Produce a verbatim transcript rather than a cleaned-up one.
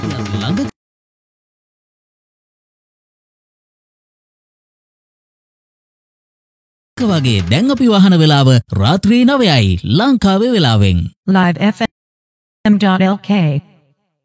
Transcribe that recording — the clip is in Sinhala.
ළඟ වගේ දැන් අපි වහන වෙලාව රාත්‍රී නවයයි ලංකාවේ වෙලාවෙන් live f m dot l k